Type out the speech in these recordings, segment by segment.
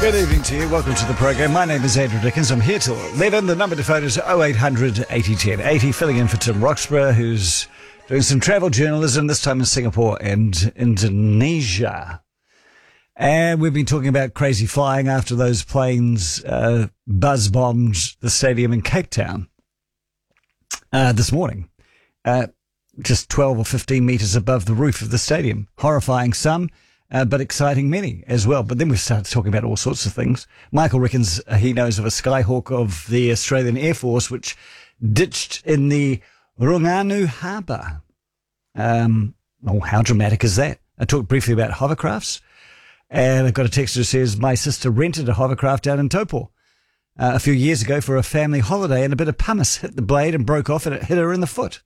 Good evening to you. Welcome to the program. My name is Andrew Dickens. I'm here till 11. The number to phone is 0800 80 10 80. Filling in for Tim Roxburgh, who's doing some travel journalism, this time in Singapore and Indonesia. And we've been talking about crazy flying after those planes buzz-bombed the stadium in Cape Town this morning. Just 12 or 15 metres above the roof of the stadium. Horrifying some. But exciting many as well. But then we started talking about all sorts of things. Michael reckons he knows of a Skyhawk of the Australian Air Force which ditched in the Rongonuo Harbour. How dramatic is that? I talked briefly about hovercrafts, and I got a text that says my sister rented a hovercraft down in Taupo a few years ago for a family holiday, and a bit of pumice hit the blade and broke off, and it hit her in the foot.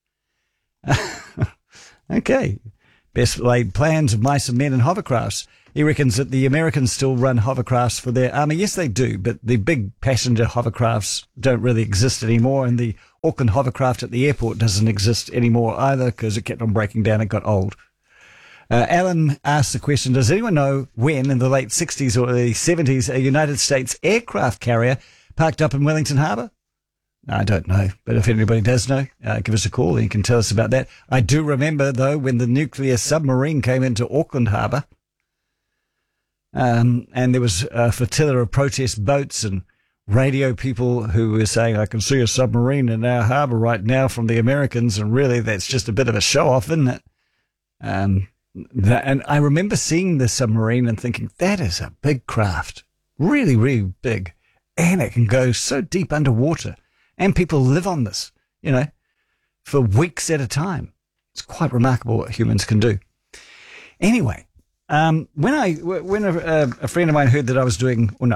Okay. Best laid plans of mice and men and hovercrafts. He reckons that the Americans still run hovercrafts for their army. Yes, they do, but the big passenger hovercrafts don't really exist anymore, and the Auckland hovercraft at the airport doesn't exist anymore either because it kept on breaking down. It got old. Alan asked the question, does anyone know when, in the late 60s or early 70s, a United States aircraft carrier parked up in Wellington Harbour? I don't know, but if anybody does know, give us a call and you can tell us about that. I do remember, though, when the nuclear submarine came into Auckland Harbour, and there was a flotilla of protest boats and radio people who were saying, I can see a submarine in our harbour right now from the Americans, and really that's just a bit of a show-off, isn't it? And I remember seeing the submarine and thinking, that is a big craft, really, really big, and it can go so deep underwater. And people live on this, for weeks at a time. It's quite remarkable what humans can do. Anyway, when a friend of mine heard that I was doing, when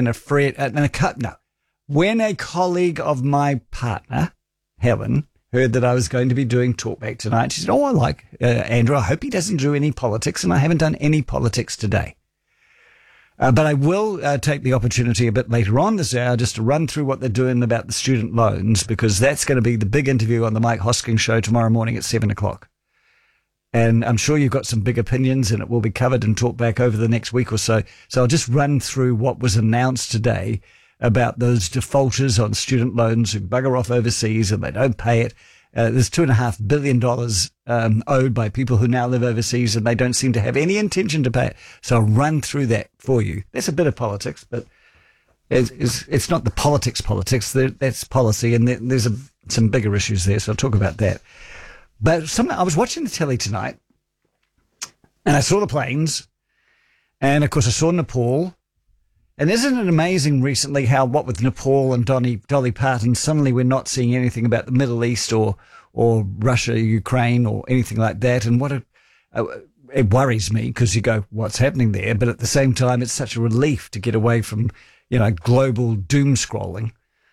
a colleague of my partner, Helen, heard that I was going to be doing Talkback tonight, she said, I like Andrew. I hope he doesn't do any politics, and I haven't done any politics today. But I will take the opportunity a bit later on this hour just to run through what they're doing about the student loans, because that's going to be the big interview on the Mike Hosking show tomorrow morning at 7 o'clock. And I'm sure you've got some big opinions, and it will be covered and talked back over the next week or so. So I'll just run through what was announced today about those defaulters on student loans who bugger off overseas and they don't pay it. There's $2.5 billion owed by people who now live overseas, and they don't seem to have any intention to pay it. So I'll run through that for you. That's a bit of politics, but it's not the politics. That's policy, and there's some bigger issues there, so I'll talk about that. But I was watching the telly tonight, and I saw the planes, and, of course, I saw Nepal. And isn't it amazing recently how, what with Nepal and Dolly Parton, suddenly we're not seeing anything about the Middle East or Russia, Ukraine, or anything like that. And it worries me, because you go, what's happening there? But at the same time, it's such a relief to get away from, global doom scrolling.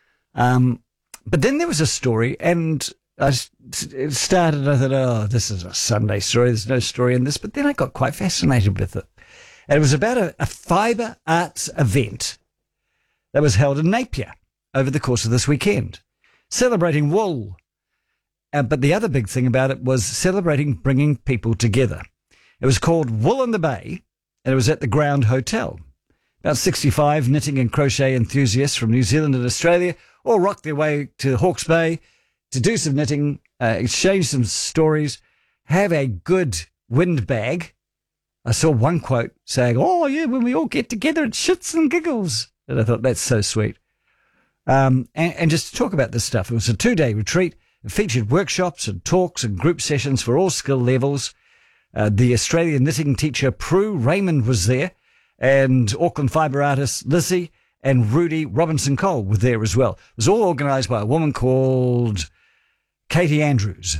But then there was a story, and it started, I thought, this is a Sunday story. There's no story in this. But then I got quite fascinated with it. And it was about a fibre arts event that was held in Napier over the course of this weekend, celebrating wool. But the other big thing about it was celebrating bringing people together. It was called Wool in the Bay, and it was at the Ground Hotel. About 65 knitting and crochet enthusiasts from New Zealand and Australia all rocked their way to Hawke's Bay to do some knitting, exchange some stories, have a good windbag. I saw one quote saying, when we all get together, it's shits and giggles. And I thought, that's so sweet. And just to talk about this stuff, it was a 2-day retreat. It featured workshops and talks and group sessions for all skill levels. The Australian knitting teacher, Prue Raymond, was there, and Auckland fibre artist Lizzie and Rudy Robinson-Cole were there as well. It was all organised by a woman called Katie Andrews.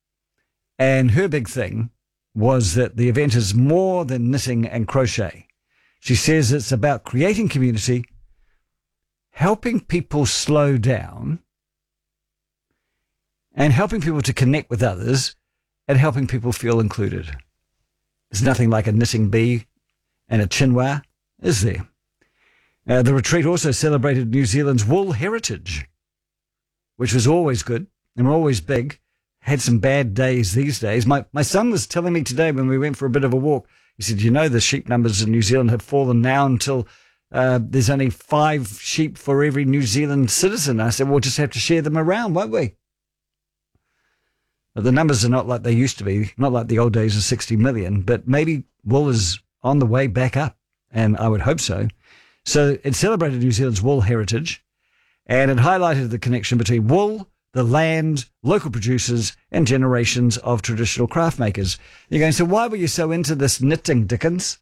And her big thing was that the event is more than knitting and crochet. She says it's about creating community, helping people slow down, and helping people to connect with others, and helping people feel included. There's nothing like a knitting bee and a chinois, is there? The retreat also celebrated New Zealand's wool heritage, which was always good and always big. Had some bad days these days. My son was telling me today when we went for a bit of a walk, he said, the sheep numbers in New Zealand have fallen now until there's only 5 sheep for every New Zealand citizen. I said, we'll just have to share them around, won't we? But the numbers are not like they used to be, not like the old days of 60 million, but maybe wool is on the way back up, and I would hope so. So it celebrated New Zealand's wool heritage, and it highlighted the connection between wool, the land, local producers, and generations of traditional craft makers. You're going, so why were you so into this knitting, Dickens?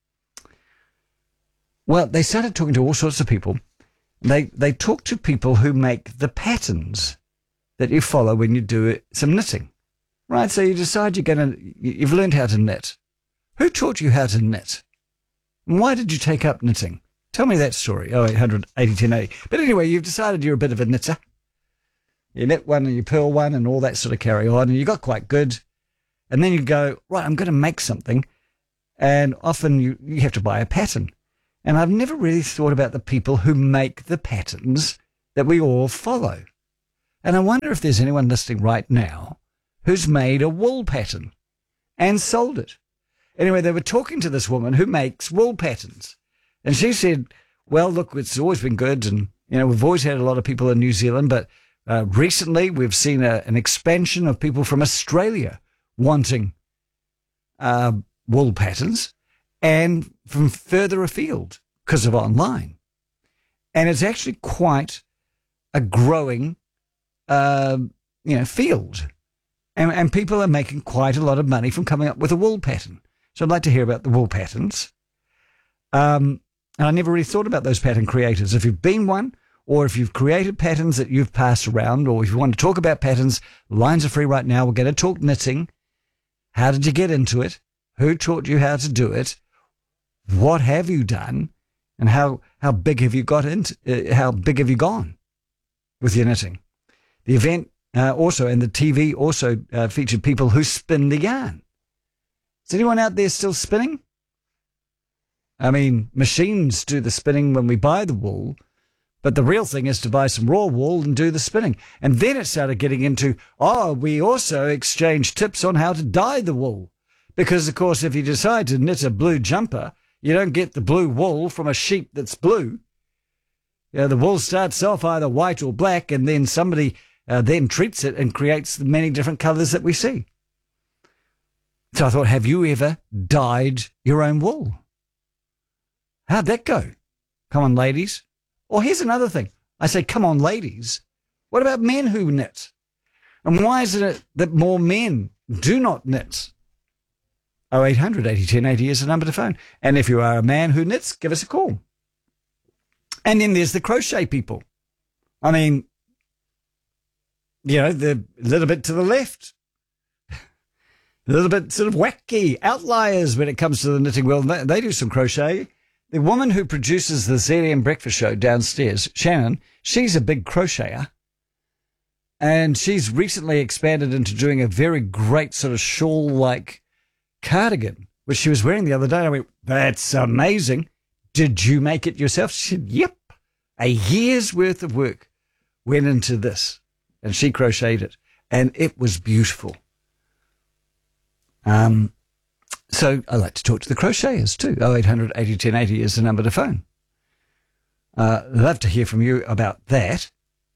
Well, they started talking to all sorts of people. They talked to people who make the patterns that you follow when you do some knitting, right? So you decide you've learned how to knit. Who taught you how to knit? And why did you take up knitting? Tell me that story. 0800 80 10 80. But anyway, you've decided you're a bit of a knitter. You knit one and you purl one and all that sort of carry on, and you got quite good. And then you go, right, I'm going to make something. And often you have to buy a pattern. And I've never really thought about the people who make the patterns that we all follow. And I wonder if there's anyone listening right now who's made a wool pattern and sold it. Anyway, they were talking to this woman who makes wool patterns. And she said, well, look, it's always been good. And, we've always had a lot of people in New Zealand, but recently we've seen an expansion of people from Australia wanting wool patterns and from further afield because of online. And it's actually quite a growing field. And people are making quite a lot of money from coming up with a wool pattern. So I'd like to hear about the wool patterns. And I never really thought about those pattern creators. If you've been one, or if you've created patterns that you've passed around, or if you want to talk about patterns, lines are free right now. We're going to talk knitting. How did you get into it? Who taught you how to do it? What have you done? And how big have you got into? How big have you gone with your knitting? The event also, and the TV also featured people who spin the yarn. Is anyone out there still spinning? I mean, machines do the spinning when we buy the wool, but the real thing is to buy some raw wool and do the spinning. And then it started getting into, we also exchange tips on how to dye the wool. Because, of course, if you decide to knit a blue jumper, you don't get the blue wool from a sheep that's blue. The wool starts off either white or black, and then somebody then treats it and creates the many different colours that we see. So I thought, have you ever dyed your own wool? How'd that go? Come on, ladies. Or here's another thing. I say, come on, ladies. What about men who knit? And why is it that more men do not knit? 0800 80 10 80 is the number to phone. And if you are a man who knits, give us a call. And then there's the crochet people. I mean, they're a little bit to the left. A little bit sort of wacky outliers when it comes to the knitting world. They do some crochet. The woman who produces the ZM Breakfast Show downstairs, Shannon, she's a big crocheter. And she's recently expanded into doing a very great sort of shawl-like cardigan, which she was wearing the other day. I went, that's amazing. Did you make it yourself? She said, yep. A year's worth of work went into this. And she crocheted it. And it was beautiful. So I like to talk to the crocheters too. 0800 80 10 80 is the number to phone. I'd love to hear from you about that.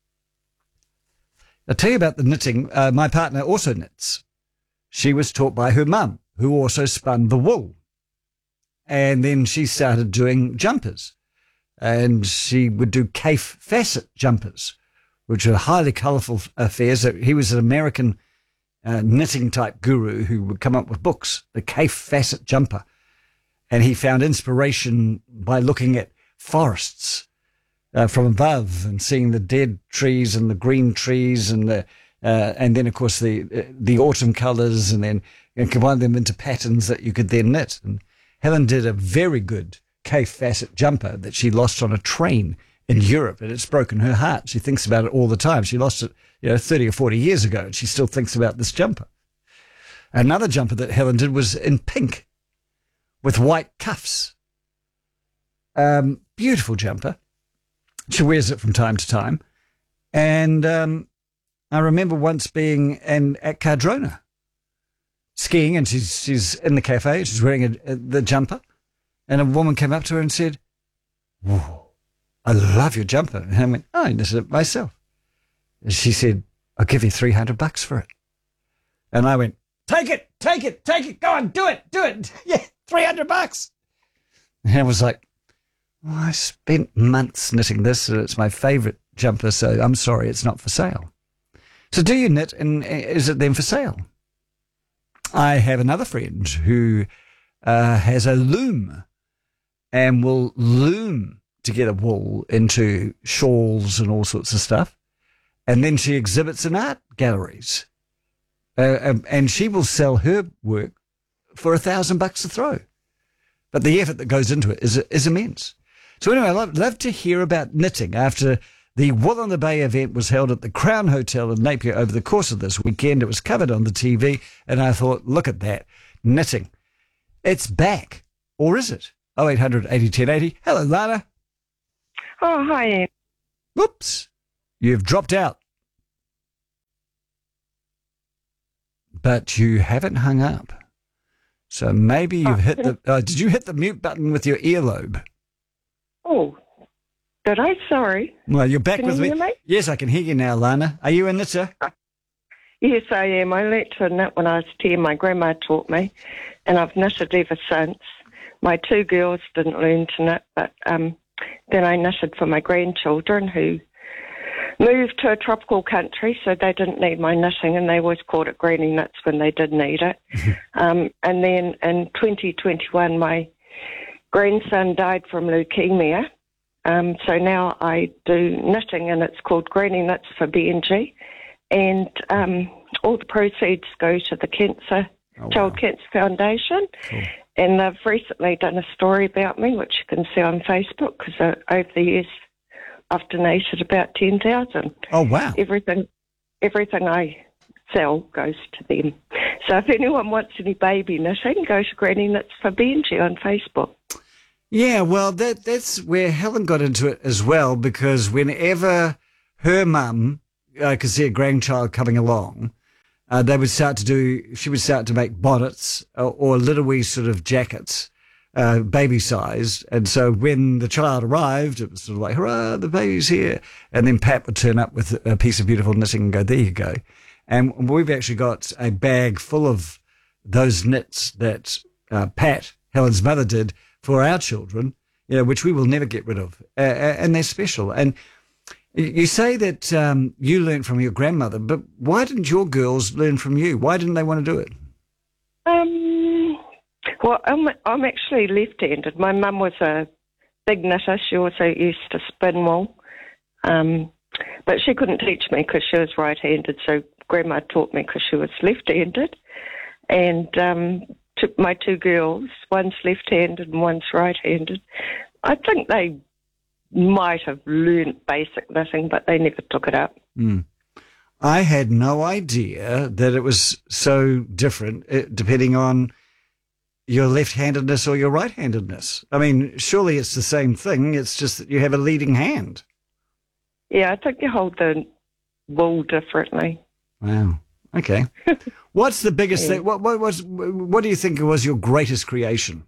I'll tell you about the knitting. My partner also knits. She was taught by her mum, who also spun the wool. And then she started doing jumpers. And she would do Kaffe Fassett jumpers, which are highly colourful affairs. He was an American knitting type guru who would come up with books, the Kaffe Fassett jumper. And he found inspiration by looking at forests from above and seeing the dead trees and the green trees and then of course the autumn colours, and then combine them into patterns that you could then knit. And Helen did a very good Kaffe Fassett jumper that she lost on a train in Europe, and it's broken her heart. She thinks about it all the time. She lost it 30 or 40 years ago, and she still thinks about this jumper. Another jumper that Helen did was in pink with white cuffs. Beautiful jumper. She wears it from time to time. And I remember once being at Cardrona skiing, and she's in the cafe. She's wearing the jumper. And a woman came up to her and said, "Whoa, I love your jumper." And I went, "Oh, I knitted it myself." And she said, "I'll give you $300 for it." And I went, take it, go on, do it. Yeah, $300. And I was like, well, I spent months knitting this, and it's my favourite jumper, so I'm sorry, it's not for sale. So do you knit, and is it then for sale? I have another friend who has a loom and will loom together wool into shawls and all sorts of stuff. And then she exhibits in art galleries. And she will sell her work for $1,000 a throw. But the effort that goes into it is immense. So anyway, I'd love to hear about knitting after the Wool on the Bay event was held at the Crown Hotel in Napier over the course of this weekend. It was covered on the TV, and I thought, look at that, knitting. It's back. Or is it? 0800 80 1080. Hello, Lana. Oh, hi, Ian. Whoops. You've dropped out. But you haven't hung up. So maybe you've hit the... did you hit the mute button with your earlobe? Oh, did I? Sorry. Well, you're back Can with you me. hear me? Yes, I can hear you now, Lana. Are you a knitter? Yes, I am. I learnt to knit when I was 10. My grandma taught me, and I've knitted ever since. My two girls didn't learn to knit, but then I knitted for my grandchildren who moved to a tropical country, so they didn't need my knitting, and they always called it granny knits when they did need it. And then in 2021, my grandson died from leukemia, so now I do knitting, and it's called Granny Knits for BNG, and all the proceeds go to the Child Cancer Foundation. Cool. And they've recently done a story about me, which you can see on Facebook, because over the years I've donated about 10,000. Oh, wow. Everything I sell goes to them. So if anyone wants any baby knitting, go to Granny Knits for Benji on Facebook. Yeah, well, that's where Helen got into it as well, because whenever her mum could see a grandchild coming along, she would start to make bonnets or little wee sort of jackets, baby sized. And so when the child arrived, it was sort of like, hurrah, the baby's here. And then Pat would turn up with a piece of beautiful knitting and go, there you go. And we've actually got a bag full of those knits that Pat, Helen's mother, did for our children, which we will never get rid of. And they're special. And you say that you learned from your grandmother, but why didn't your girls learn from you? Why didn't they want to do it? Well, I'm actually left-handed. My mum was a big knitter. She also used to spin wool. But she couldn't teach me because she was right-handed, so Grandma taught me because she was left-handed. And my two girls, one's left-handed and one's right-handed, I think they might have learnt basic knitting, but they never took it up. I had no idea that it was so different depending on your left-handedness or your right-handedness. I mean, surely it's the same thing. It's just that you have a leading hand. Yeah, I think you hold the wool differently. Wow. Okay. What's the biggest thing? What do you think was your greatest creation?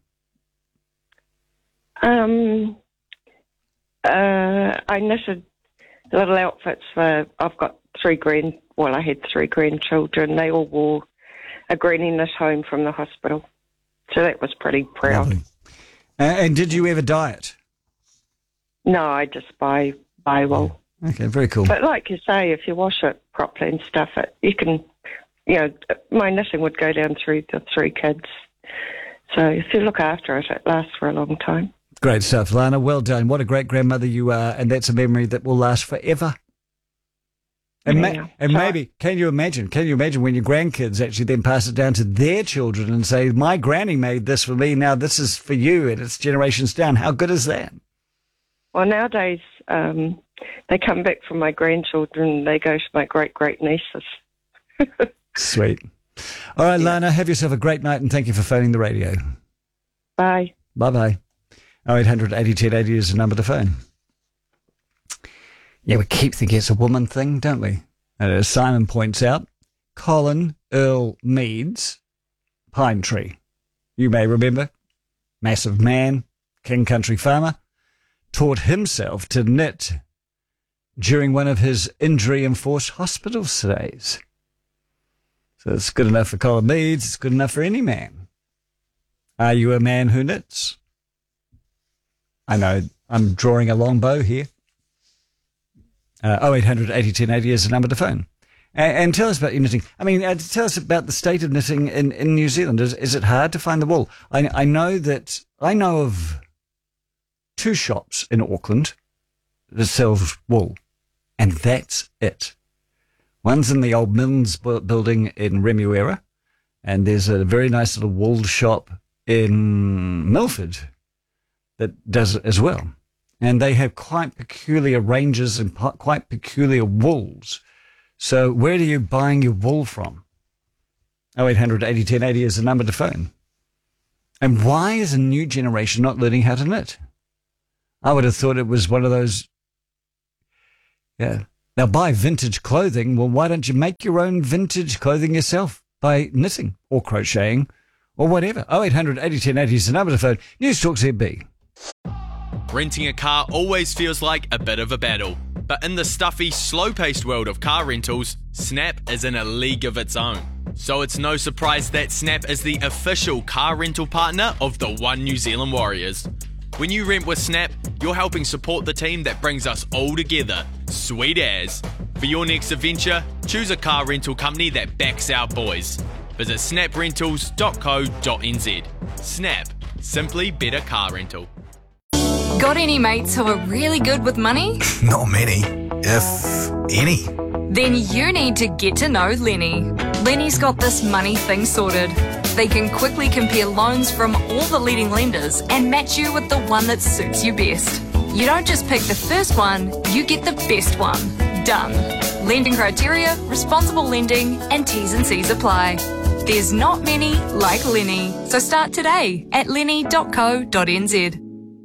I knitted little outfits for, I had three grandchildren. They all wore a granny knit home from the hospital. So that was pretty proud. Lovely. And did you ever dye it? No, I just buy wool. Okay, very cool. But like you say, if you wash it properly and stuff, you can, my knitting would go down through the three kids. So if you look after it, it lasts for a long time. Great stuff, Lana. Well done. What a great grandmother you are, and that's a memory that will last forever. And, maybe, can you imagine when your grandkids actually then pass it down to their children and say, my granny made this for me, now this is for you, and it's generations down. How good is that? Well, nowadays, they come back from my grandchildren and they go to my great-great-nieces. Sweet. All right, Lana, have yourself a great night, and thank you for phoning the radio. Bye. Bye-bye. 0800 80 1080 is the number to phone. Yeah, we keep thinking it's a woman thing, don't we? And as Simon points out, Colin Earl Meads, Pine Tree. You may remember, massive man, king country farmer, taught himself to knit during one of his injury-enforced hospital stays. So it's good enough for Colin Meads. It's good enough for any man. Are you a man who knits? I know I'm drawing a long bow here. 0800 801080 is the number to phone. And tell us about your knitting. I mean, tell us about the state of knitting in New Zealand. Is it hard to find the wool? I know of 2 shops in Auckland that sells wool, and that's it. One's in the old Milnes building in Remuera, and there's a very nice little wool shop in Milford that does it as well. And they have quite peculiar ranges and quite peculiar wools. So where are you buying your wool from? 0800 801080 is the number to phone. And why is a new generation not learning how to knit? I would have thought it was one of those, Now buy vintage clothing. Well, why don't you make your own vintage clothing yourself by knitting or crocheting or whatever? 0800 801080 is the number to phone. News Talk ZB. Renting a car always feels like a bit of a battle. But in the stuffy, slow-paced world of car rentals, Snap is in a league of its own. So it's no surprise that Snap is the official car rental partner of the One New Zealand Warriors. When you rent with Snap, you're helping support the team that brings us all together. Sweet as. For your next adventure, choose a car rental company that backs our boys. Visit snaprentals.co.nz. Snap. Simply better car rental. Got any mates who are really good with money? Not many, if any. Then you need to get to know Lenny. Lenny's got this money thing sorted. They can quickly compare loans from all the leading lenders and match you with the one that suits you best. You don't just pick the first one, you get the best one. Done. Lending criteria, responsible lending, and T's and C's apply. There's not many like Lenny, so start today at lenny.co.nz.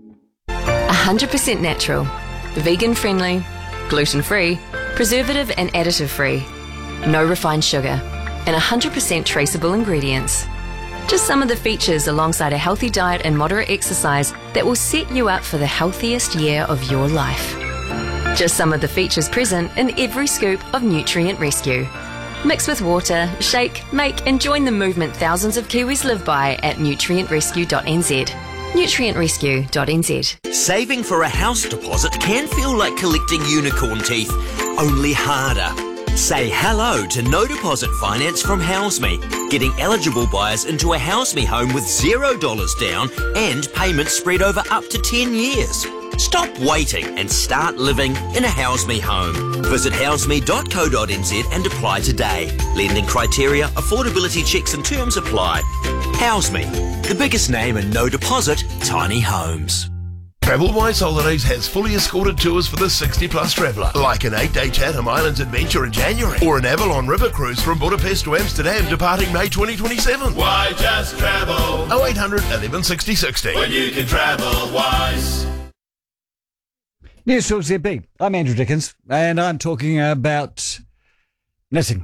100% natural, vegan friendly, gluten free, preservative and additive free, no refined sugar, and 100% traceable ingredients. Just some of the features alongside a healthy diet and moderate exercise that will set you up for the healthiest year of your life. Just some of the features present in every scoop of Nutrient Rescue. Mix with water, shake, make and join the movement thousands of Kiwis live by at nutrientrescue.nz. nutrientrescue.nz. Saving for a house deposit can feel like collecting unicorn teeth, only harder. Say hello to no deposit finance from HouseMe, getting eligible buyers into a HouseMe home with $0 down and payments spread over up to 10 years. Stop waiting and start living in a HouseMe home. Visit houseme.co.nz and apply today. Lending criteria, affordability checks and terms apply. HouseMe, the biggest name in no deposit tiny homes. TravelWise Holidays has fully escorted tours for the 60-plus traveller, like an 8-day Chatham Islands adventure in January, or an Avalon River cruise from Budapest to Amsterdam departing May 2027. Why just travel? 0800 11 60 60. When you can travel wise. News Talk ZB. I'm Andrew Dickens, and I'm talking about knitting.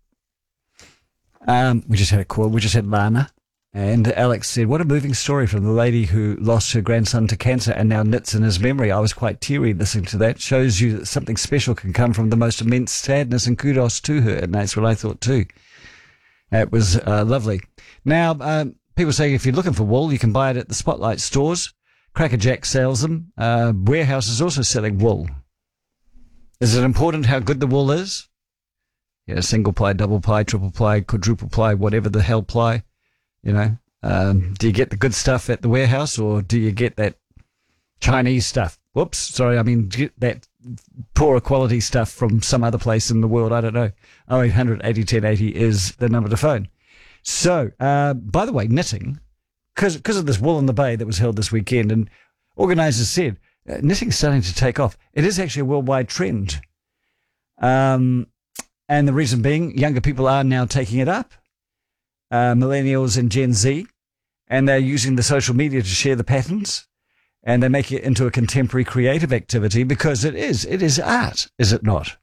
We just had a call. We just had Lana. And Alex said, what a moving story from the lady who lost her grandson to cancer and now knits in his memory. I was quite teary listening to that. Shows you that something special can come from the most immense sadness, and kudos to her. And that's what I thought too. It was lovely. Now, people say if you're looking for wool, you can buy it at the Spotlight stores. Crackerjack sells them. Warehouse is also selling wool. Is it important how good the wool is? Yeah, single ply, double ply, triple ply, quadruple ply, whatever the hell ply. You know, do you get the good stuff at the warehouse, or do you get that Chinese stuff? Whoops, sorry, I mean get that poorer quality stuff from some other place in the world. I don't know. 0800 80 1080 is the number to phone. So, by the way, knitting, because of this Wool in the Bay that was held this weekend, and organisers said knitting is starting to take off. It is actually a worldwide trend. And the reason being, younger people are now taking it up. Millennials and Gen Z, and they're using the social media to share the patterns, and they make it into a contemporary creative activity because it is art, is it not?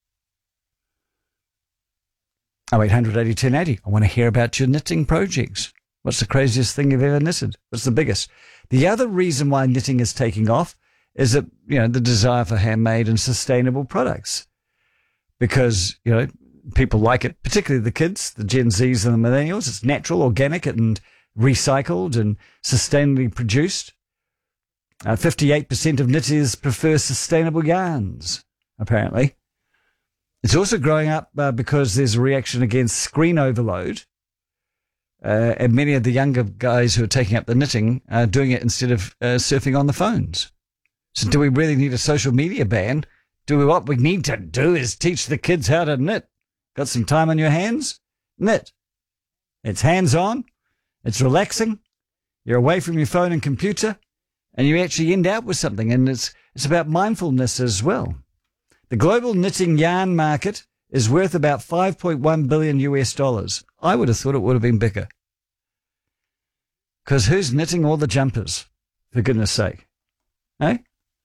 0800 80 1080. I want to hear about your knitting projects. What's the craziest thing you've ever knitted? What's the biggest? The other reason why knitting is taking off is that, the desire for handmade and sustainable products. Because, people like it, particularly the kids, the Gen Zs and the millennials. It's natural, organic, and recycled and sustainably produced. 58% of knitters prefer sustainable yarns, apparently. It's also growing up because there's a reaction against screen overload. And many of the younger guys who are taking up the knitting are doing it instead of surfing on the phones. So do we really need a social media ban? What we need to do is teach the kids how to knit. Got some time on your hands? Knit. It's hands-on. It's relaxing. You're away from your phone and computer, and you actually end up with something. And it's about mindfulness as well. The global knitting yarn market is worth about $5.1 billion US. I would have thought it would have been bigger. Because who's knitting all the jumpers, for goodness sake? Eh?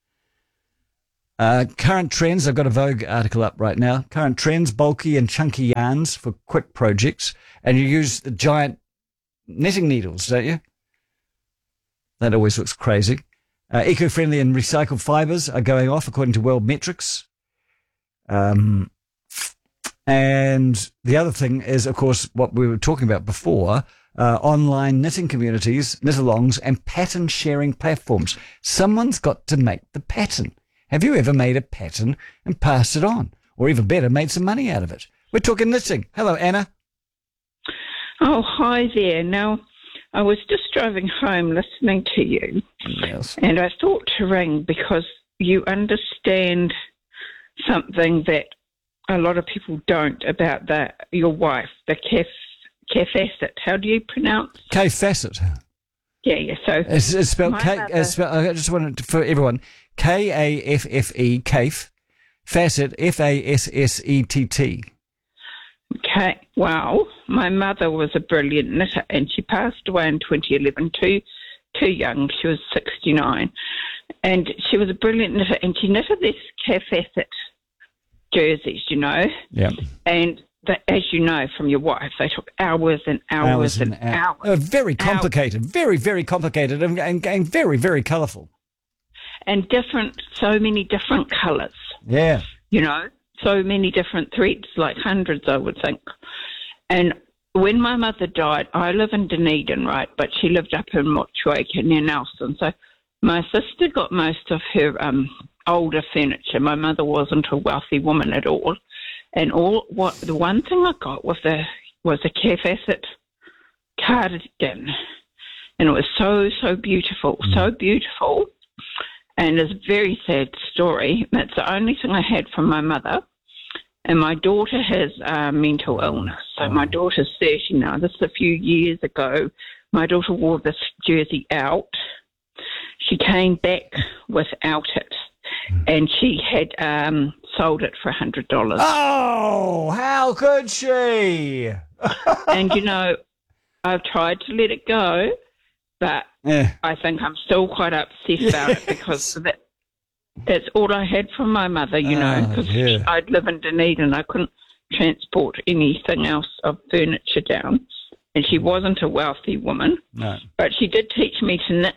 Current trends, I've got a Vogue article up right now. Current trends, bulky and chunky yarns for quick projects. And you use the giant knitting needles, don't you? That always looks crazy. Eco-friendly and recycled fibres are going off according to World Metrics. And the other thing is, of course, what we were talking about before, online knitting communities, knit-alongs, and pattern-sharing platforms. Someone's got to make the pattern. Have you ever made a pattern and passed it on? Or even better, made some money out of it? We're talking knitting. Hello, Anna. Oh, hi there. Now, I was just driving home listening to you. Yes. And I thought to ring because you understand something that a lot of people don't about your wife, the Kaffassett. How do you pronounce? Kaffassett. Yeah. So it's spelled K. I just wanted for everyone. Kaffe, Kaif, Fassett, Fassett. Okay. Wow. My mother was a brilliant knitter, and she passed away in 2011. Too young. She was 69, and she was a brilliant knitter, and she knitted these Kaffassett jerseys, Yeah. And as you know from your wife, they took hours and hours and hours. Very complicated, very, very complicated, and very, very colourful. And so many different colours. Yeah. So many different threads, like hundreds, I would think. And when my mother died, I live in Dunedin, right? But she lived up in Motueka near Nelson. So my sister got most of her older furniture. My mother wasn't a wealthy woman at all. And the one thing I got was a Kaffassett cardigan. And it was so beautiful, so beautiful. And it's a very sad story. That's the only thing I had from my mother. And my daughter has mental illness. So my daughter's 30 now. This is a few years ago. My daughter wore this jersey out. She came back without it. And she had sold it for $100. Oh, how could she? And, I've tried to let it go, but I think I'm still quite upset about it because that's all I had from my mother, because I'd live in Dunedin. I couldn't transport anything else of furniture down. And she wasn't a wealthy woman. No. But she did teach me to knit.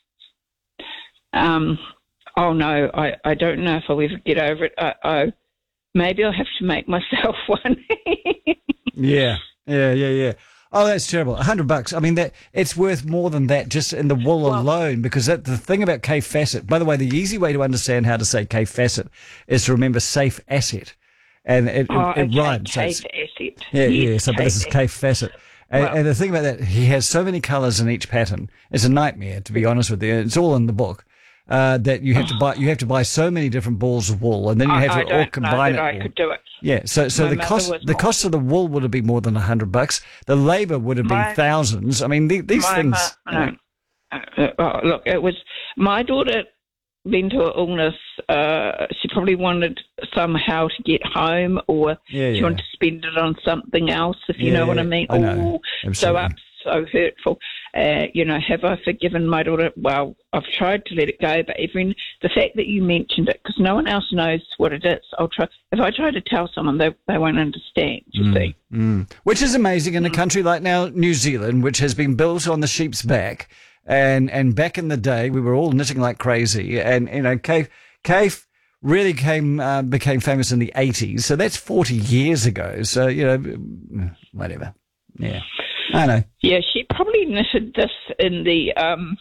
Oh, no, I don't know if I'll ever get over it. Maybe I'll have to make myself one. Yeah. Oh, that's terrible. $100. I mean, it's worth more than that just in the wool alone, because the thing about Kaffassett, by the way, the easy way to understand how to say Kaffassett is to remember safe asset. And it rhymes. Safe asset. Yeah. So this is Kaffassett. And the thing about that, he has so many colours in each pattern. It's a nightmare, to be honest with you. It's all in the book. That you have to buy. You have to buy so many different balls of wool, and then you have to all combine it. I could do it. Yeah, so the cost of the wool would have been more than $100. The labour would have been thousands. I mean, these things. Look, it was my daughter. Mental illness. She probably wanted somehow to get home, or she wanted to spend it on something else. If you know what I mean. I know. So hurtful. Have I forgiven my daughter? Well, I've tried to let it go, but even the fact that you mentioned it, because no one else knows what it is, I'll try. If I try to tell someone, they won't understand, you see. Which is amazing in a country like now New Zealand, which has been built on the sheep's back, And back in the day, we were all knitting like crazy. And, Kate really became famous in the 80s. So that's 40 years ago. So, whatever. Yeah. I know. Yeah, she probably knitted this in the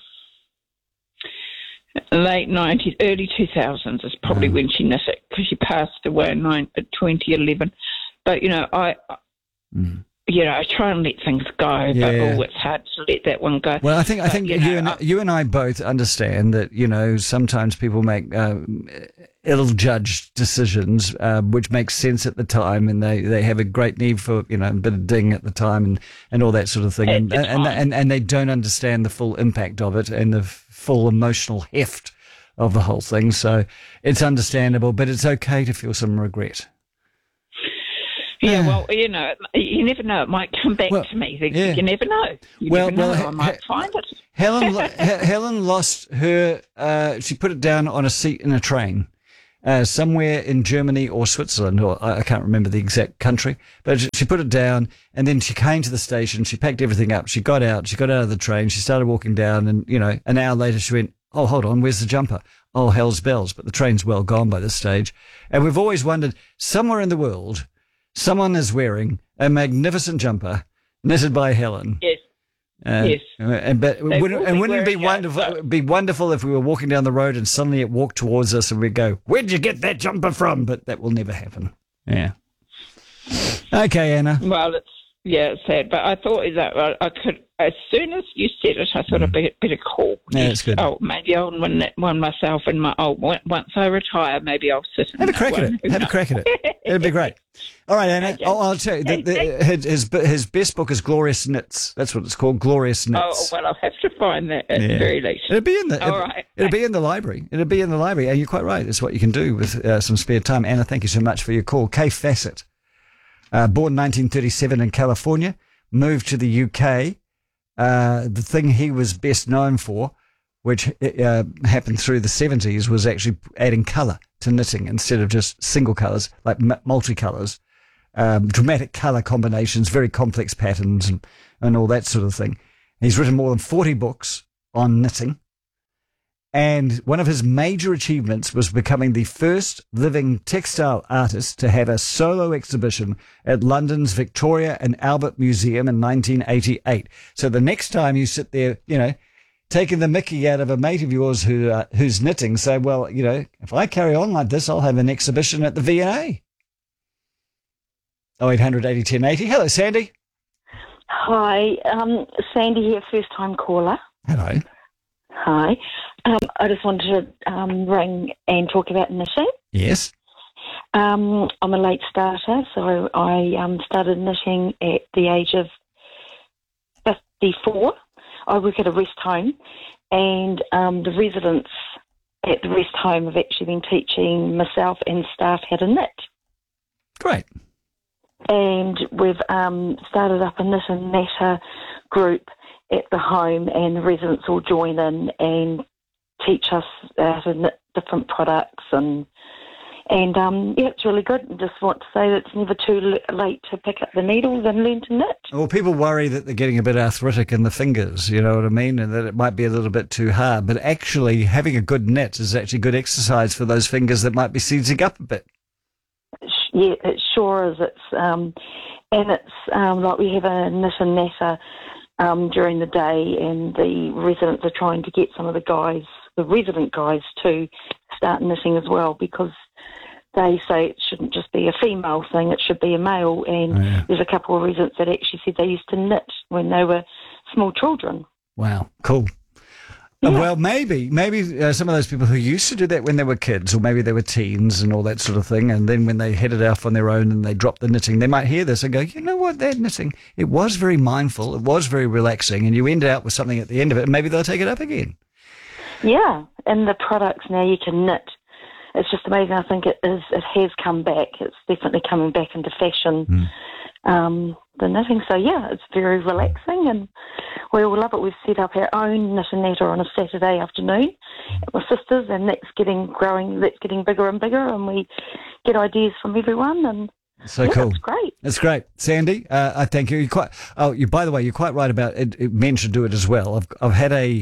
late 90s, early 2000s is probably when she knit it, because she passed away in 2011. But, I try and let things go, but it's hard to let that one go. Well, I think you and I both understand that, sometimes people make ill-judged decisions, which makes sense at the time, and they have a great need for, a bit of ding at the time and all that sort of thing. And they don't understand the full impact of it and the full emotional heft of the whole thing. So it's understandable, but it's okay to feel some regret. Yeah, well, you never know. It might come back to me. You never know. Never know. I might find it. Helen lost her, she put it down on a seat in a train somewhere in Germany or Switzerland, or I can't remember the exact country, but she put it down, and then she came to the station, she packed everything up, she got out of the train, she started walking down, and, an hour later she went, oh, hold on, where's the jumper? Oh, hell's bells, but the train's well gone by this stage. And we've always wondered, somewhere in the world, someone is wearing a magnificent jumper knitted by Helen. Yes. Yes. But wouldn't it be wonderful if we were walking down the road and suddenly it walked towards us and we'd go, where'd you get that jumper from? But that will never happen. Yeah. Okay, Anna. Well, it's sad, but I thought that I could, as soon as you said it, I thought I'd better call. Yeah, that's good. Oh, maybe I'll win that one myself, and once I retire, maybe I'll sit and have a crack at it. Have a crack at it. It'd be great. All right, Anna. Okay. I'll tell you, his best book is Glorious Knits. That's what it's called, Glorious Knits. Oh, well, I'll have to find that at the very least. It'll be in It'll be in the library. It'll be in the library, and you're quite right. It's what you can do with some spare time. Anna, thank you so much for your call. Kay Fassett, born 1937 in California, moved to the UK. The thing he was best known for, which happened through the 70s, was actually adding colour to knitting instead of just single colours, like multicolours, dramatic colour combinations, very complex patterns and all that sort of thing. He's written more than 40 books on knitting. And one of his major achievements was becoming the first living textile artist to have a solo exhibition at London's Victoria and Albert Museum in 1988. So the next time you sit there, taking the mickey out of a mate of yours who's knitting, say, well, if I carry on like this, I'll have an exhibition at the V&A. 0800 80 10 80. Hello, Sandy. Hi, Sandy here, first-time caller. Hello. Hi. I just wanted to ring and talk about knitting. Yes. I'm a late starter, so I started knitting at the age of 54. I work at a rest home, and the residents at the rest home have actually been teaching myself and staff how to knit. Great. And we've started up a knit and natter group at the home, and the residents all join in and teach us how to knit different products, and it's really good. I just want to say that it's never too late to pick up the needles and learn to knit. Well, people worry that they're getting a bit arthritic in the fingers, you know what I mean, and that it might be a little bit too hard. But actually, having a good knit is actually good exercise for those fingers that might be seizing up a bit. Yeah, it sure is. It's like we have a knit and natter during the day, and the residents are trying to get some of the resident guys to start knitting as well, because they say it shouldn't just be a female thing, it should be a male. And there's a couple of residents that actually said they used to knit when they were small children. Wow, cool. Yeah. Well, maybe some of those people who used to do that when they were kids, or maybe they were teens and all that sort of thing, and then when they headed off on their own and they dropped the knitting, they might hear this and go, you know what, that knitting, it was very mindful, it was very relaxing, and you end out with something at the end of it, and maybe they'll take it up again. Yeah, and the products now you can knit. It's just amazing. I think it has come back. It's definitely coming back into fashion. The knitting. So it's very relaxing, and we all love it. We've set up our own knit and natter on a Saturday afternoon at my sister's, and that's getting bigger and bigger, and we get ideas from everyone, and so cool. It's great. It's great, Sandy. I thank you. By the way, you're quite right about it. Men should do it as well. I've had a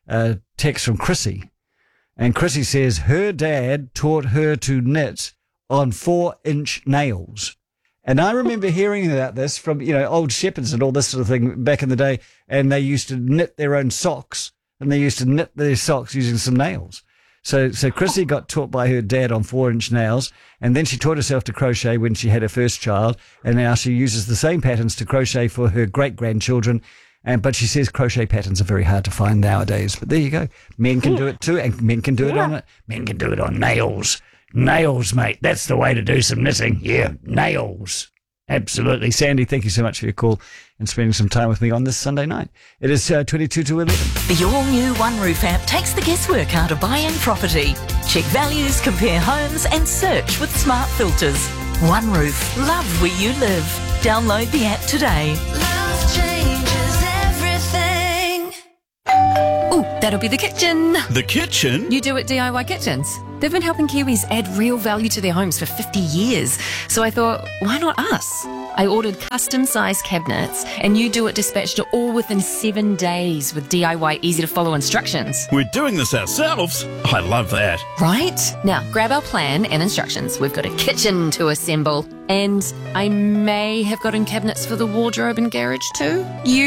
text from Chrissy. And Chrissy says her dad taught her to knit on 4-inch nails. And I remember hearing about this from, old shepherds and all this sort of thing back in the day. And they used to knit their own socks. And they used to knit their socks using some nails. So Chrissy got taught by her dad on 4-inch nails. And then she taught herself to crochet when she had her first child. And now she uses the same patterns to crochet for her great-grandchildren. But she says crochet patterns are very hard to find nowadays. But there you go. Men can do it too, and men can do it on nails. Nails, mate. That's the way to do some knitting. Yeah, nails. Absolutely. Sandy, thank you so much for your call and spending some time with me on this Sunday night. It is 22 to 11. The all-new One Roof app takes the guesswork out of buying property. Check values, compare homes and search with smart filters. One Roof. Love where you live. Download the app today. Love changes everything. Ooh, that'll be the kitchen. The kitchen? You do it DIY Kitchens. They've been helping Kiwis add real value to their homes for 50 years. So I thought, why not us? I ordered custom-sized cabinets, and You Do It dispatched it all within 7 days with DIY easy-to-follow instructions. We're doing this ourselves? I love that. Right? Now, grab our plan and instructions. We've got a kitchen to assemble. And I may have gotten cabinets for the wardrobe and garage too.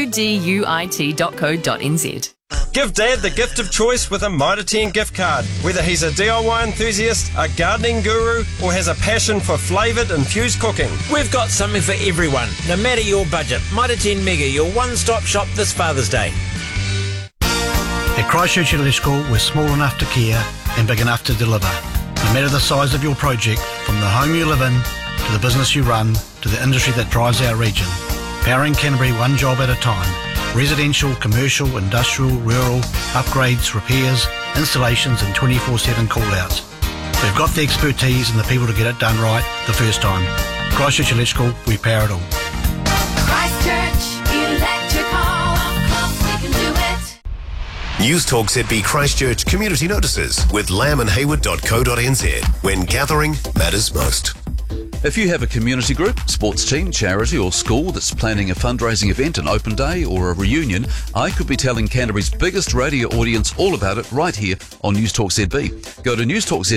uduit.co.nz. Give Dad the gift of choice with a Mitre 10 gift card. Whether he's a DIY enthusiast, a gardening guru, or has a passion for flavoured infused cooking. We've got something for everyone, no matter your budget. Mitre 10 Mega, your one-stop shop this Father's Day. At Christchurch Electrical, we're small enough to care and big enough to deliver. No matter the size of your project, from the home you live in, to the business you run, to the industry that drives our region. Powering Canterbury one job at a time. Residential, commercial, industrial, rural, upgrades, repairs, installations and 24/7 call-outs. We've got the expertise and the people to get it done right the first time. Christchurch Electrical, we power it all. Christchurch Electrical. Of course we can do it. News Talk ZB Christchurch Community Notices with lambandhayward.co.nz. When gathering matters most. If you have a community group, sports team, charity or school that's planning a fundraising event, an open day or a reunion, I could be telling Canterbury's biggest radio audience all about it right here on News Talk ZB. Go to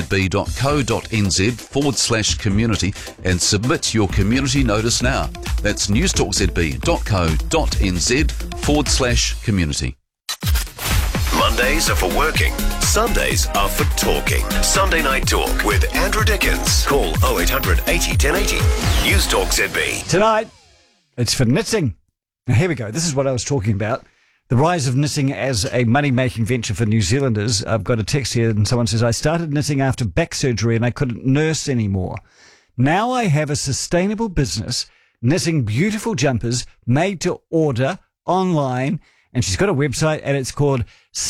newstalkzb.co.nz/community and submit your community notice now. That's newstalkzb.co.nz/community. Mondays are for working. Sundays are for talking. Sunday Night Talk with Andrew Dickens. Call 0800 80 1080. News Talk ZB. Tonight, it's for knitting. Now, here we go. This is what I was talking about. The rise of knitting as a money-making venture for New Zealanders. I've got a text here and someone says, I started knitting after back surgery and I couldn't nurse anymore. Now I have a sustainable business knitting beautiful jumpers made to order online. And she's got a website and it's called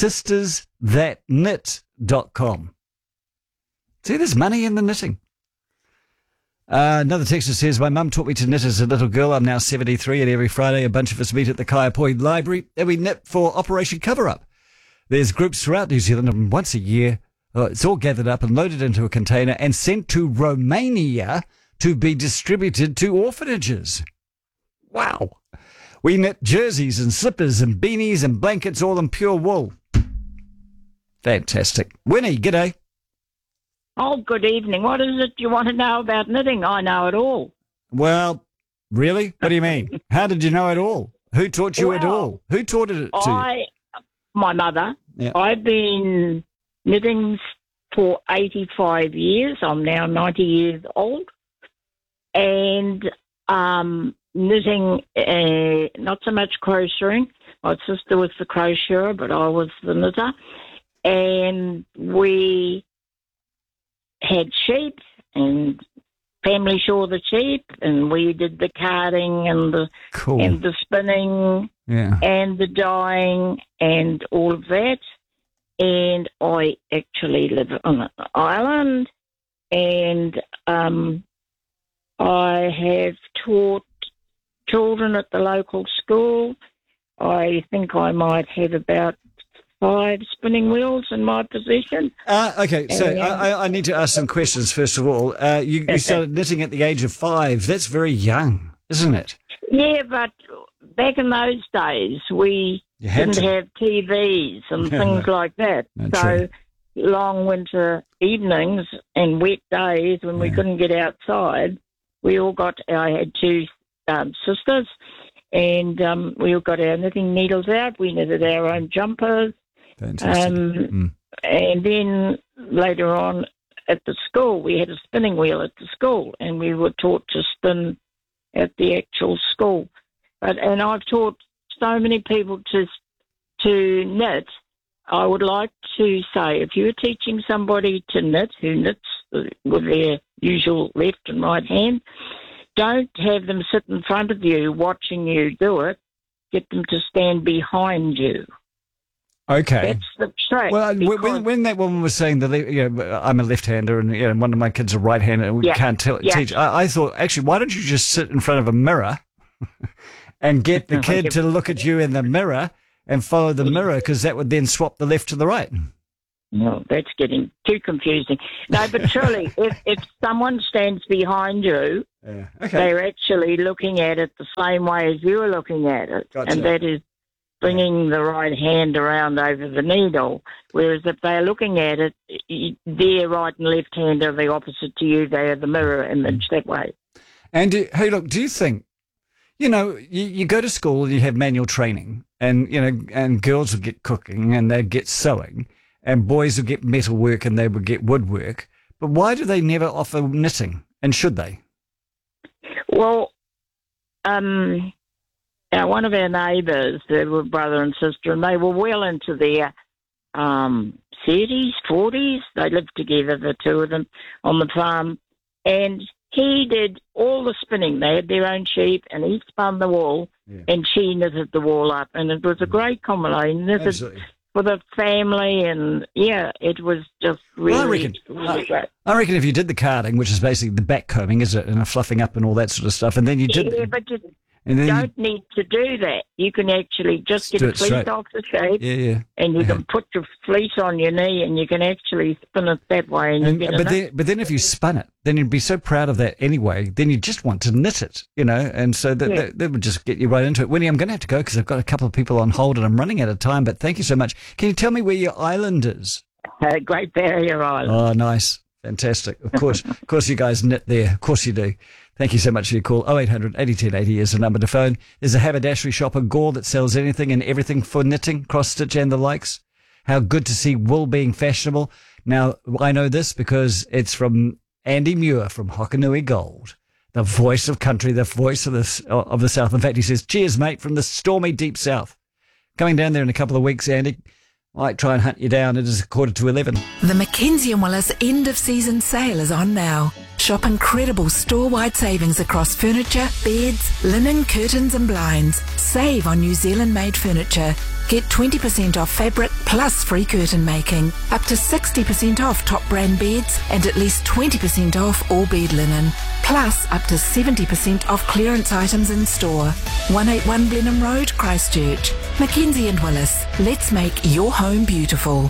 sistersthatknit.com. See, there's money in the knitting. Another texter says, my mum taught me to knit as a little girl. I'm now 73 and every Friday a bunch of us meet at the Kaiapoi Library and we knit for Operation Cover-Up. There's groups throughout New Zealand and once a year it's all gathered up and loaded into a container and sent to Romania to be distributed to orphanages. Wow. We knit jerseys and slippers and beanies and blankets all in pure wool. Fantastic. Winnie, g'day. Oh, good evening. What is it you want to know about knitting? I know it all. Well, really? What do you mean? How did you know it all? Who taught you it all? Who taught it to you? My mother. Yeah. I've been knitting for 85 years. I'm now 90 years old. And knitting, not so much crocheting. My sister was the crocheter, but I was the knitter. And we had sheep, and family saw the sheep, and we did the carding and the spinning and the dyeing and all of that. And I actually live on an island, and I have taught children at the local school. I think I might have about 5 spinning wheels in my possession. Okay, so I need to ask some questions first of all. You started knitting at the age of 5. That's very young, isn't it? Yeah, but back in those days, we had didn't to. have TVs and No, things no. like that. No, So true. long winter evenings and wet days when we couldn't get outside, we all got. I had two sisters, and we all got our knitting needles out. We knitted our own jumpers. Fantastic. And then later on at the school, we had a spinning wheel at the school, and we were taught to spin at the actual school. And I've taught so many people to knit. I would like to say, if you're teaching somebody to knit who knits with their usual left and right hand, don't have them sit in front of you watching you do it. Get them to stand behind you. Okay. That's the trick. Well, when that woman was saying that, I'm a left-hander and one of my kids are right-hander and we can't teach, I thought, actually, why don't you just sit in front of a mirror and get the kid to look at you in the mirror and follow the mirror, because that would then swap the left to the right. No, that's getting too confusing. No, but truly, if someone stands behind you, they're actually looking at it the same way as you're looking at it. Gotcha. And that is bringing the right hand around over the needle. Whereas if they're looking at it, their right and left hand are the opposite to you. They are the mirror image that way. And hey, look, do you think, you go to school and you have manual training and, and girls will get cooking and they get sewing and boys will get metalwork and they will get woodwork. But why do they never offer knitting? And should they? Well, one of our neighbours, they were brother and sister, and they were well into their 30s, 40s. They lived together, the two of them, on the farm. And he did all the spinning. They had their own sheep, and he spun the wool, and she knitted the wool up. And it was a great combination. Knitted for the family, and, it was just really, really great. I reckon if you did the carding, which is basically the back combing, is it, and the fluffing up and all that sort of stuff, and then you did... Yeah, but you and then don't need to do that. You can actually just get do a it fleece straight. off the shape, Yeah. and you can put your fleece on your knee, and you can actually spin it that way. And you get But then if you spun it, then you'd be so proud of that anyway, then you just want to knit it, and so that would just get you right into it. Winnie, I'm going to have to go because I've got a couple of people on hold and I'm running out of time, but thank you so much. Can you tell me where your island is? Great Barrier Island. Oh, nice. Fantastic. Of course you guys knit there. Of course you do. Thank you so much for your call. 0800 80 10 80 is the number to phone. There's a haberdashery shop in Gore that sells anything and everything for knitting, cross-stitch and the likes. How good to see wool being fashionable. Now, I know this because it's from Andy Muir from Hokanui Gold, the voice of country, the voice of the South. In fact, he says, cheers, mate, from the stormy deep South. Coming down there in a couple of weeks, Andy. Might try and hunt you down. It is 11:15. The Mackenzie & Willis end of season sale is on now. Shop incredible store-wide savings across furniture, beds, linen, curtains and blinds. Save on New Zealand-made furniture. Get 20% off fabric plus free curtain making. Up to 60% off top brand beds and at least 20% off all bed linen. Plus up to 70% off clearance items in store. 181 Blenheim Road, Christchurch. Mackenzie & Willis. Let's make your home beautiful.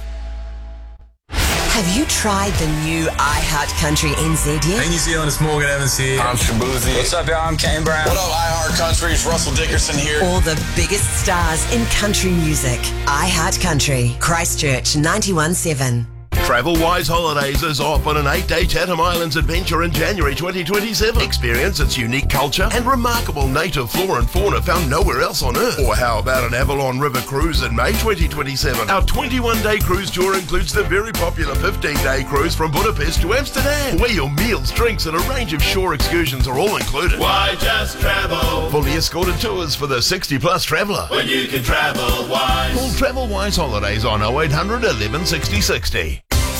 Have you tried the new iHeart Country NZ yet? Hey New Zealand, it's Morgan Evans here. I'm Shabuzi. What's up, y'all? I'm Kane Brown. What up, iHeart Country? It's Russell Dickerson here. All the biggest stars in country music. iHeart Country, Christchurch 91.7. Travel-Wise Holidays is off on an 8-day Chatham Islands adventure in January 2027. Experience its unique culture and remarkable native flora and fauna found nowhere else on Earth. Or how about an Avalon River cruise in May 2027? Our 21-day cruise tour includes the very popular 15-day cruise from Budapest to Amsterdam, where your meals, drinks and a range of shore excursions are all included. Why just travel? Fully escorted tours for the 60-plus traveller. When you can travel wise. Call Travel-Wise Holidays on 0800 11 60 60.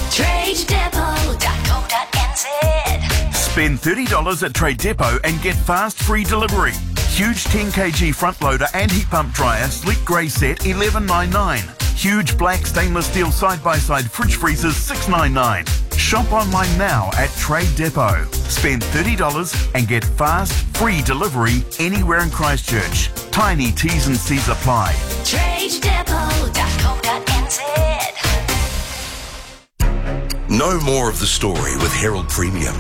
TradeDepot.co.nz. Spend $30 at Trade Depot and get fast free delivery. Huge 10 kg front loader and heat pump dryer, sleek grey set, $11.99. Huge black stainless steel side-by-side fridge freezers, $6.99. Shop online now at Trade Depot. Spend $30 and get fast free delivery anywhere in Christchurch. Tiny T's and C's apply. TradeDepot.co.nz. Know more of the story with Herald Premium.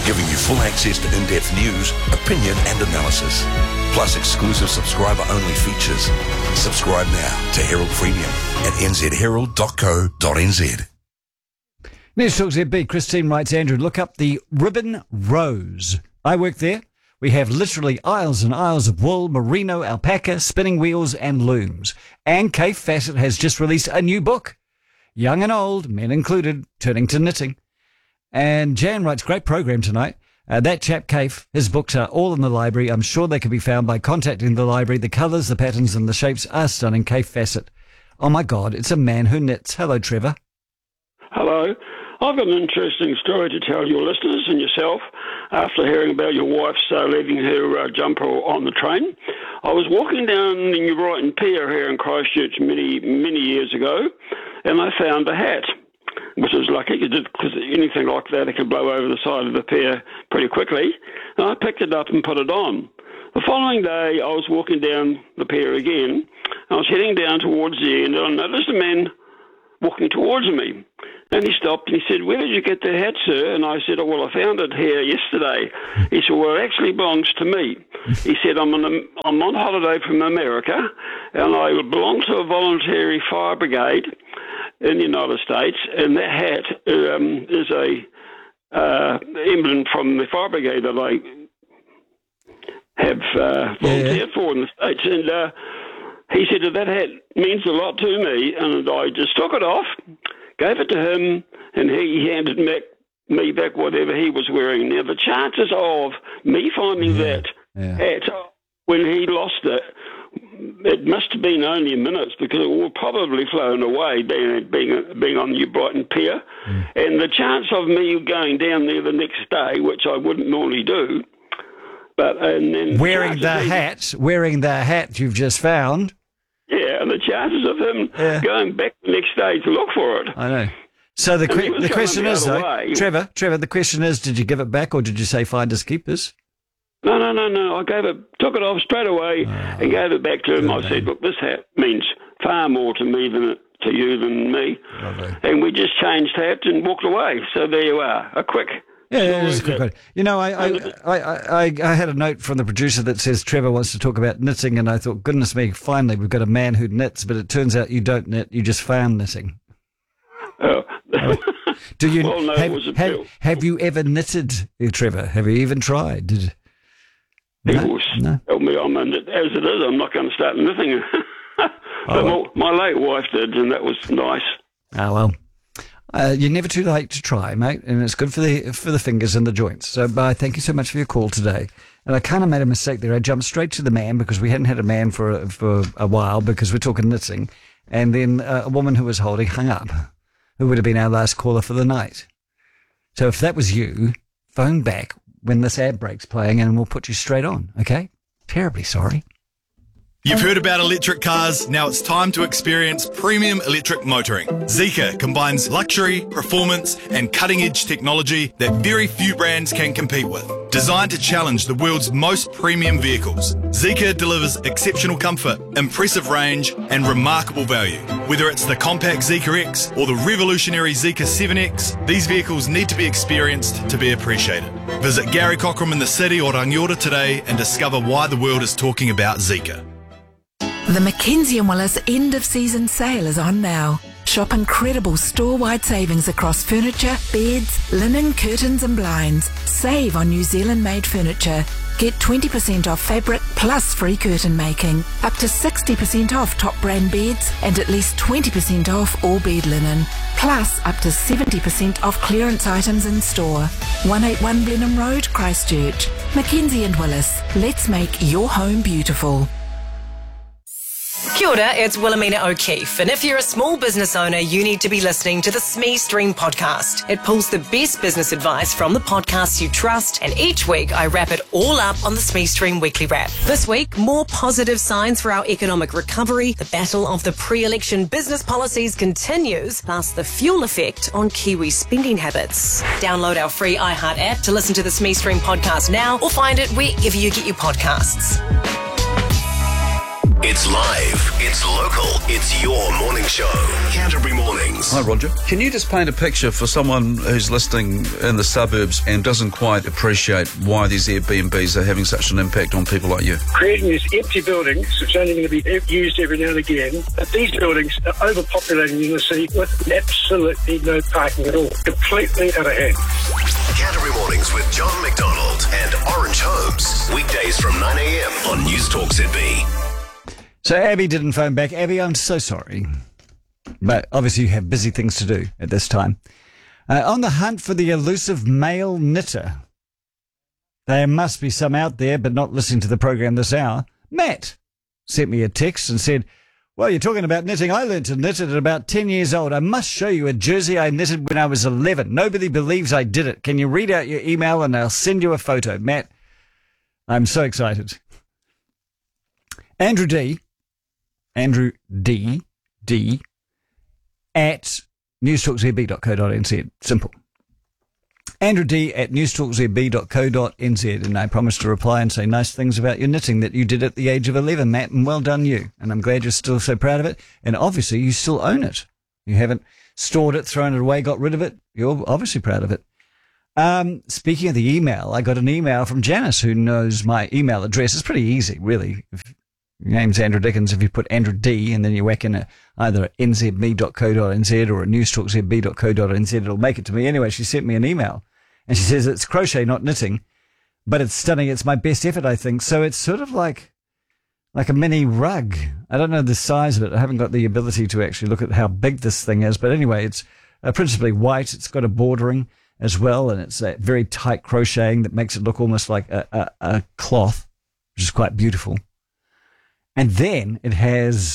giving you full access to in-depth news, opinion and analysis, plus exclusive subscriber-only features. Subscribe now to Herald Premium at nzherald.co.nz. News Talk ZB, Christine writes, Andrew, look up the Ribbon Rose. I work there. We have literally aisles and aisles of wool, merino, alpaca, spinning wheels and looms. And Kate Fassett has just released a new book. Young and old, men included, turning to knitting. And Jan writes, great program tonight. That chap, Kaif, his books are all in the library. I'm sure they can be found by contacting the library. The colours, the patterns and the shapes are stunning. Kaif Fassett. Oh, my God, it's a man who knits. Hello, Trevor. Hello. I've got an interesting story to tell your listeners and yourself after hearing about your wife's leaving her jumper on the train. I was walking down the New Brighton Pier here in Christchurch many years ago, and I found a hat, which was lucky because anything like that, it could blow over the side of the pier pretty quickly. And I picked it up and put it on. The following day, I was walking down the pier again. I was heading down towards the end, and I noticed a man walking towards me. And he stopped and he said, "Where did you get the hat, sir?" And I said, "Oh, well, I found it here yesterday." He said, "Well, it actually belongs to me." He said, I'm on holiday from America, and I belong to a voluntary fire brigade in the United States, and that hat is a emblem from the fire brigade that I have volunteered for in the States. And he said that hat means a lot to me, and I just took it off, gave it to him, and he handed me back whatever he was wearing. Now, the chances of me finding that hat when he lost it, it must have been only minutes because it would probably flown away being on New Brighton Pier. And the chance of me going down there the next day, which I wouldn't normally do, but and then wearing the hat you've just found. Yeah, and the chances of him going back the next day to look for it. I know. So the question is, though, Trevor, the question is, did you give it back or did you say finders keepers? No. I took it off straight away and gave it back to him. I said, "Look, this hat means far more to me to you than me." Lovely. And we just changed hats and walked away. So there you are, a quick. Yeah, it is a quick one. You know, I had a note from the producer that says Trevor wants to talk about knitting, and I thought, goodness me, finally we've got a man who knits, but it turns out you don't knit, you just found knitting. Oh. Do you well, no, have you ever knitted, Trevor? Have you even tried? People tell me as it is, I'm not going to start knitting. But my late wife did, and that was nice. Oh, well. You're never too late to try, mate, and it's good for the fingers and the joints. So, thank you so much for your call today. And I kind of made a mistake there. I jumped straight to the man because we hadn't had a man for a while because we're talking knitting. And then a woman who was holding hung up, who would have been our last caller for the night. So if that was you, phone back when this ad break's playing and we'll put you straight on, okay? Terribly sorry. You've heard about electric cars, now it's time to experience premium electric motoring. Zeekr combines luxury, performance and cutting-edge technology that very few brands can compete with. Designed to challenge the world's most premium vehicles, Zeekr delivers exceptional comfort, impressive range and remarkable value. Whether it's the compact Zeekr X or the revolutionary Zeekr 7X, these vehicles need to be experienced to be appreciated. Visit Gary Cockram in the city or Rangiora today and discover why the world is talking about Zeekr. The Mackenzie & Willis end of season sale is on now. Shop incredible store-wide savings across furniture, beds, linen, curtains and blinds. Save on New Zealand-made furniture. Get 20% off fabric plus free curtain making. Up to 60% off top brand beds and at least 20% off all bed linen. Plus up to 70% off clearance items in store. 181 Blenheim Road, Christchurch. Mackenzie & Willis. Let's make your home beautiful. Kia ora, it's Wilhelmina O'Keefe, and if you're a small business owner, you need to be listening to the SME Stream podcast. It pulls the best business advice from the podcasts you trust, and each week I wrap it all up on the SME Stream Weekly Wrap. This week, more positive signs for our economic recovery, the battle of the pre-election business policies continues, plus the fuel effect on Kiwi spending habits. Download our free iHeart app to listen to the SME Stream podcast now, or find it wherever you get your podcasts. It's live, it's local, it's your morning show. Canterbury Mornings. Hi, Roger. Can you just paint a picture for someone who's listening in the suburbs and doesn't quite appreciate why these Airbnbs are having such an impact on people like you? Creating these empty buildings, which are only going to be used every now and again, but these buildings are overpopulating in the city with absolutely no parking at all. Completely out of hand. Canterbury Mornings with John McDonald and Orange Homes. Weekdays from 9 a.m. on News Talk ZB. So Abby didn't phone back. Abby, I'm so sorry. But obviously you have busy things to do at this time. On the hunt for the elusive male knitter. There must be some out there, but not listening to the program this hour. Matt sent me a text and said, well, you're talking about knitting. I learned to knit at about 10 years old. I must show you a jersey I knitted when I was 11. Nobody believes I did it. Can you read out your email and I'll send you a photo? Matt, I'm so excited. Andrew D. at newstalkzb.co.nz. Simple. Andrew D at newstalkzb.co.nz. And I promised to reply and say nice things about your knitting that you did at the age of 11, Matt, and well done you. And I'm glad you're still so proud of it. And obviously you still own it. You haven't stored it, thrown it away, got rid of it. You're obviously proud of it. Speaking of the email, I got an email from Janice, who knows my email address. It's pretty easy, really. Your name's Andrew Dickens. If you put Andrew D and then you whack in either nzme.co.nz or a newstalkzb.co.nz, it'll make it to me. Anyway, she sent me an email and she says it's crochet, not knitting, but it's stunning. It's my best effort, I think. So it's sort of like a mini rug. I don't know the size of it. I haven't got the ability to actually look at how big this thing is. But anyway, it's principally white. It's got a bordering as well. And it's that very tight crocheting that makes it look almost like a cloth, which is quite beautiful. And then it has